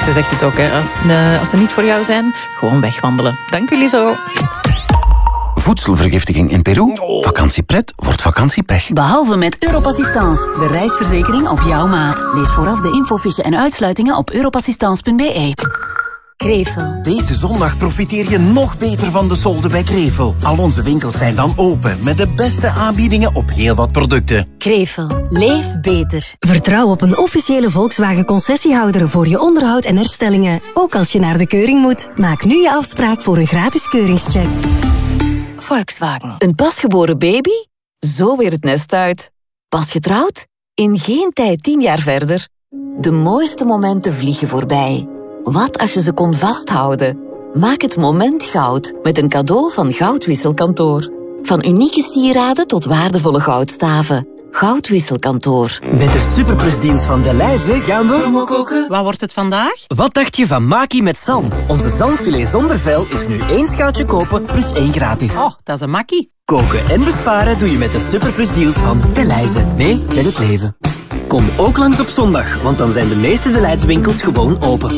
Ze zegt het ook, hè. Als ze niet voor jou zijn, gewoon wegwandelen. Dank jullie zo. Voedselvergiftiging in Peru. Vakantiepret wordt vakantiepech. Behalve met Europassistance, de reisverzekering op jouw maat. Lees vooraf de infofiche en uitsluitingen op europassistance.be. Krevel. Deze zondag profiteer je nog beter van de solden bij Krevel. Al onze winkels zijn dan open met de beste aanbiedingen op heel wat producten. Krevel. Leef beter. Vertrouw op een officiële Volkswagen-concessiehouder voor je onderhoud en herstellingen. Ook als je naar de keuring moet. Maak nu je afspraak voor een gratis keuringscheck. Volkswagen. Een pasgeboren baby? Zo weer het nest uit. Pas getrouwd? In geen tijd 10 jaar verder. De mooiste momenten vliegen voorbij. Wat als je ze kon vasthouden? Maak het moment goud met een cadeau van Goudwisselkantoor. Van unieke sieraden tot waardevolle goudstaven. Goudwisselkantoor. Met de superplusdienst van Delhaize gaan we koken. Wat wordt het vandaag? Wat dacht je van Maki met zalm? Onze zalmfilet zonder vel is nu 1 schaaltje kopen plus 1 gratis. Oh, dat is een makkie. Koken en besparen doe je met de superplusdeals van Delhaize. Mee met het leven. Kom ook langs op zondag, want dan zijn de meeste Delhaize winkels gewoon open.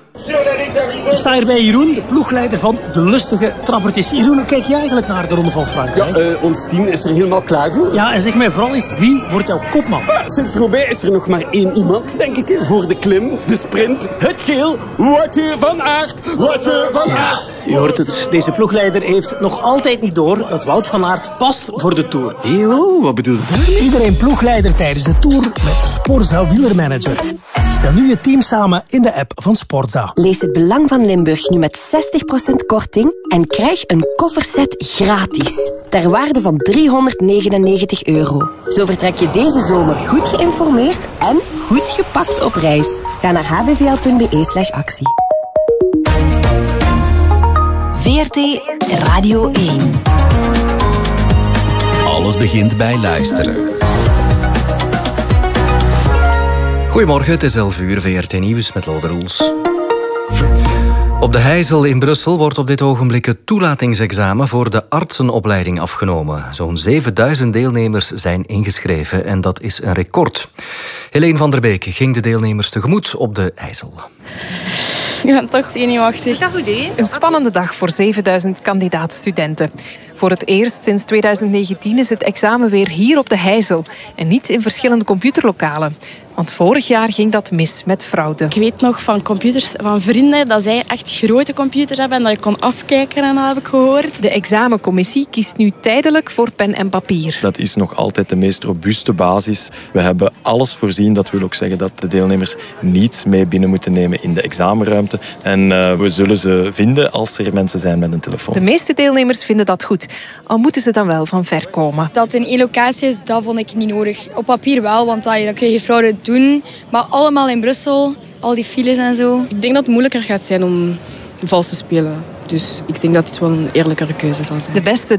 Ik sta hier bij Jeroen, de ploegleider van de lustige trappertjes. Jeroen, hoe kijk je eigenlijk naar de Ronde van Frankrijk? Ja, ons team is er helemaal klaar voor. Ja, en zeg mij vooral eens, wie wordt jouw kopman? Sinds Roubaix is er nog maar 1 iemand, denk ik, voor de klim, de sprint, het geel. Woutje van Aert, Woutje van Aert. Je hoort het, deze ploegleider heeft nog altijd niet door dat Wout van Aert past voor de Tour. Eeuw, wat bedoel je daarmee? Iedereen ploegleider tijdens de Tour met Sporza Wielermanager. Stel nu je team samen in de app van Sporza. Lees het belang van Limburg nu met 60% korting en krijg een kofferset gratis. Ter waarde van €399. Zo vertrek je deze zomer goed geïnformeerd en goed gepakt op reis. Ga naar hbvl.be/actie. VRT Radio 1. Alles begint bij luisteren. Goedemorgen, het is 11 uur, VRT Nieuws met Lode Roels. Op de Heijzel in Brussel wordt op dit ogenblik het toelatingsexamen voor de artsenopleiding afgenomen. Zo'n 7000 deelnemers zijn ingeschreven en dat is een record. Helene van der Beek ging de deelnemers tegemoet op de Heijzel. Ja, toch zenuwachtig. Is dat goed, hè? Een spannende dag voor 7000 kandidaat-studenten. Voor het eerst sinds 2019 is het examen weer hier op de Heijzel en niet in verschillende computerlokalen. Want vorig jaar ging dat mis met fraude. Ik weet nog van computers van vrienden dat zij echt grote computers hebben en dat je kon afkijken, en dat heb ik gehoord. De examencommissie kiest nu tijdelijk voor pen en papier. Dat is nog altijd de meest robuuste basis. We hebben alles voorzien. Dat wil ook zeggen dat de deelnemers niets mee binnen moeten nemen in de examenruimte. En we zullen ze vinden als er mensen zijn met een telefoon. De meeste deelnemers vinden dat goed, al moeten ze dan wel van ver komen. Dat het in 1 locatie is, dat vond ik niet nodig. Op papier wel, want dan kun je fraude doen. Maar allemaal in Brussel, al die files en zo. Ik denk dat het moeilijker gaat zijn om vals te spelen. Dus ik denk dat het wel een eerlijkere keuze zal zijn. De beste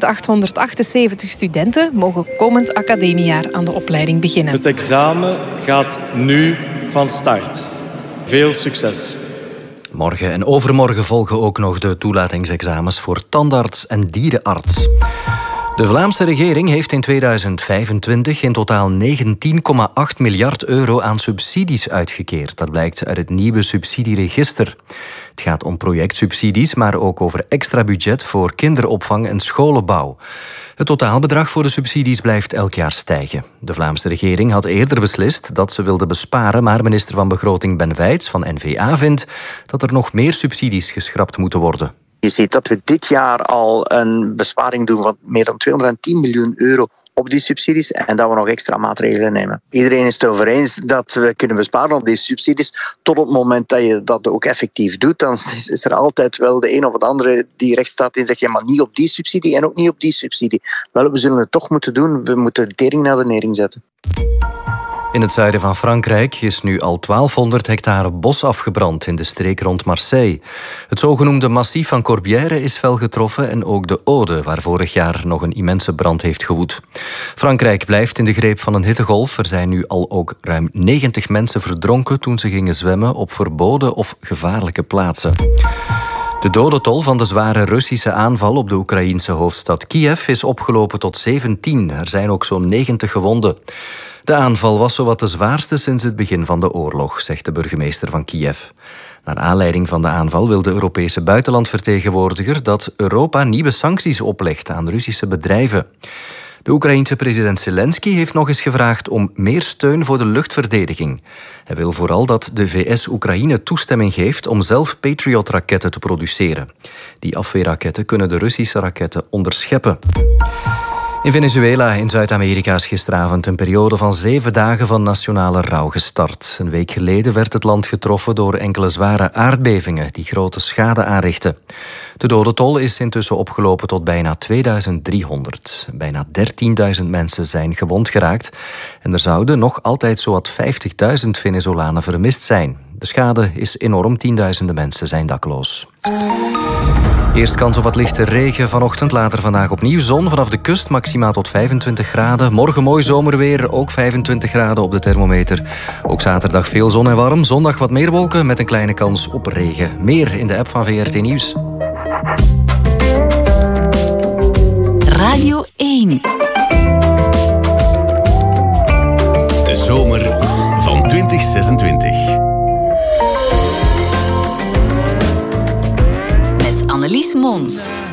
1878 studenten mogen komend academiejaar aan de opleiding beginnen. Het examen gaat nu van start. Veel succes. Morgen en overmorgen volgen ook nog de toelatingsexamens voor tandarts en dierenarts. De Vlaamse regering heeft in 2025 in totaal 19,8 miljard euro aan subsidies uitgekeerd. Dat blijkt uit het nieuwe subsidieregister. Het gaat om projectsubsidies, maar ook over extra budget voor kinderopvang en scholenbouw. Het totaalbedrag voor de subsidies blijft elk jaar stijgen. De Vlaamse regering had eerder beslist dat ze wilde besparen, maar minister van Begroting Ben Wijts van N-VA vindt dat er nog meer subsidies geschrapt moeten worden. Je ziet dat we dit jaar al een besparing doen van meer dan 210 miljoen euro op die subsidies en dat we nog extra maatregelen nemen. Iedereen is het over eens dat we kunnen besparen op die subsidies. Tot het moment dat je dat ook effectief doet, dan is er altijd wel de een of de andere die recht staat en zegt, ja, maar niet op die subsidie en ook niet op die subsidie. Wel, we zullen het toch moeten doen. We moeten de tering naar de nering zetten. In het zuiden van Frankrijk is nu al 1200 hectare bos afgebrand in de streek rond Marseille. Het zogenoemde massief van Corbière is fel getroffen en ook de Aude, waar vorig jaar nog een immense brand heeft gewoed. Frankrijk blijft in de greep van een hittegolf. Er zijn nu al ook ruim 90 mensen verdronken toen ze gingen zwemmen op verboden of gevaarlijke plaatsen. De dodentol van de zware Russische aanval op de Oekraïense hoofdstad Kiev is opgelopen tot 17. Er zijn ook zo'n 90 gewonden. De aanval was zowat de zwaarste sinds het begin van de oorlog, zegt de burgemeester van Kiev. Naar aanleiding van de aanval wil de Europese buitenlandvertegenwoordiger dat Europa nieuwe sancties oplegt aan Russische bedrijven. De Oekraïense president Zelensky heeft nog eens gevraagd om meer steun voor de luchtverdediging. Hij wil vooral dat de VS Oekraïne toestemming geeft om zelf Patriot-raketten te produceren. Die afweerraketten kunnen de Russische raketten onderscheppen. In Venezuela in Zuid-Amerika is gisteravond een periode van 7 dagen van nationale rouw gestart. Een week geleden werd het land getroffen door enkele zware aardbevingen die grote schade aanrichten. De dodentol is intussen opgelopen tot bijna 2300. Bijna 13.000 mensen zijn gewond geraakt. En er zouden nog altijd zowat 50.000 Venezolanen vermist zijn. De schade is enorm, tienduizenden mensen zijn dakloos. Eerst kans op wat lichte regen vanochtend, later vandaag opnieuw zon. Vanaf de kust maximaal tot 25 graden. Morgen mooi zomerweer, ook 25 graden op de thermometer. Ook zaterdag veel zon en warm. Zondag wat meer wolken met een kleine kans op regen. Meer in de app van VRT Nieuws. Radio 1. De zomer van 2026. Annelies Mons.